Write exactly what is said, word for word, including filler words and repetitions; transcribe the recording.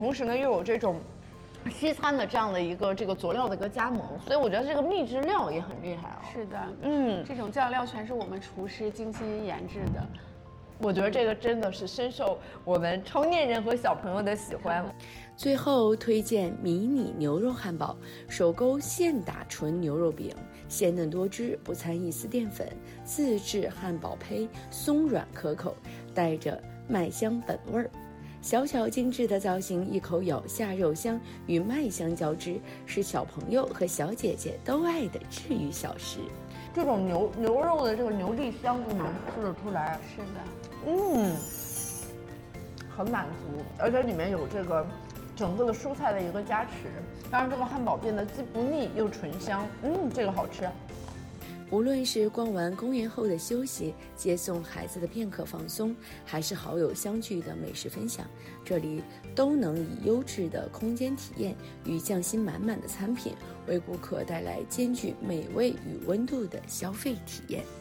同时呢又有这种西餐的这样的一个这个佐料的一个加盟，所以我觉得这个秘制料也很厉害哦。 是的， 嗯， 这种酱料全是我们厨师精心研制的。 我觉得这个真的是深受我们成年人和小朋友的喜欢。 最后推荐迷你牛肉汉堡，手勾现打纯牛肉饼，鲜嫩多汁，不掺一丝淀粉，自制汉堡胚，松软可口，带着麦香本味儿。小巧精致的造型，一口咬下，肉香与麦香交织，是小朋友和小姐姐都爱的治愈小食。 这种牛牛肉的这个牛粒香就能吃得出来。 是的， 嗯，很满足，而且里面有这个整个的蔬菜的一个加持，让这个汉堡变得既不腻又醇香。嗯，这个好吃。 无论是逛完公园后的休息，接送孩子的片刻放松，还是好友相聚的美食分享，这里都能以优质的空间体验与匠心满满的餐品，为顾客带来兼具美味与温度的消费体验。